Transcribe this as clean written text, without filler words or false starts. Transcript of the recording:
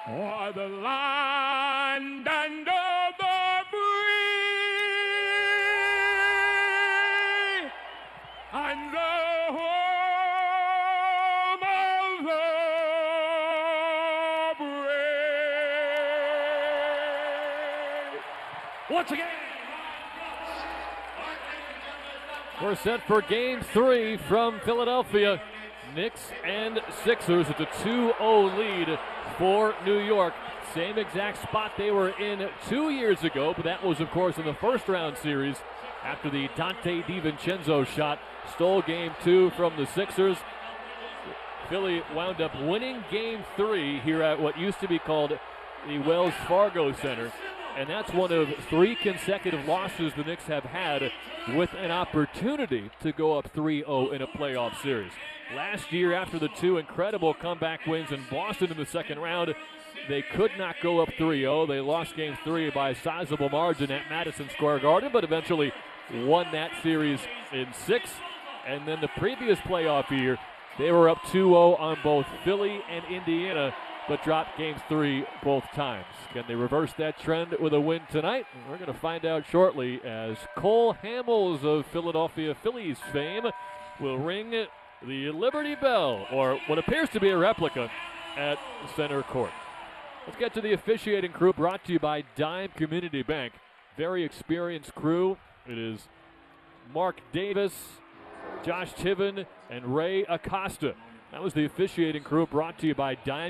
o'er the land and the free, and the home of the brave. Once again, We're set for Game 3 from Philadelphia. Knicks and Sixers. It's a 2-0 lead for New York. Same exact spot they were in 2 years ago, but that was, of course, in the first-round series after the Dante DiVincenzo shot stole Game 2 from the Sixers. Philly wound up winning Game 3 here at what used to be called the Wells Fargo Center. And that's one of 3 consecutive losses the Knicks have had with an opportunity to go up 3-0 in a playoff series. Last year, after the 2 incredible comeback wins in Boston in the second round, they could not go up 3-0. They lost Game 3 by a sizable margin at Madison Square Garden, but eventually won that series in 6. And then the previous playoff year, they were up 2-0 on both Philly and Indiana, but dropped Game 3 both times. Can they reverse that trend with a win tonight? We're going to find out shortly as Cole Hamels of Philadelphia Phillies fame will ring the Liberty Bell, or what appears to be a replica, at center court. Let's get to the officiating crew, brought to you by Dime Community Bank. Very experienced crew. It is Mark Davis, Josh Tiven, and Ray Acosta. That was the officiating crew, brought to you by Dime